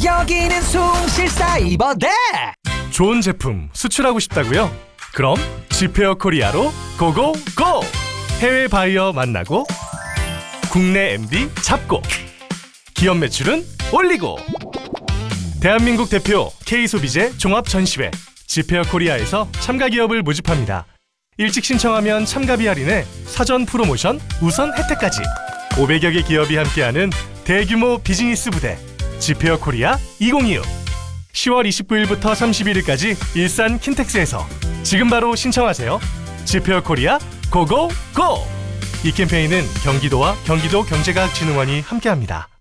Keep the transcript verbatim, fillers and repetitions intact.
여기는 숭실사이버대. 좋은 제품 수출하고 싶다고요? 그럼 지페어 코리아로 고고고! 해외 바이어 만나고 국내 엠디 잡고 기업 매출은 올리고 대한민국 대표 K소비재 종합전시회 지페어 코리아에서 참가 기업을 모집합니다. 일찍 신청하면 참가비 할인에 사전 프로모션 우선 혜택까지 오백여 개 기업이 함께하는 대규모 비즈니스 부대 지페어 코리아 이천이십육 시월 이십구일부터 삼십일일까지 일산 킨텍스에서 지금 바로 신청하세요. 지페어 코리아 고고고! 이 캠페인은 경기도와 경기도 경제과학진흥원이 함께합니다.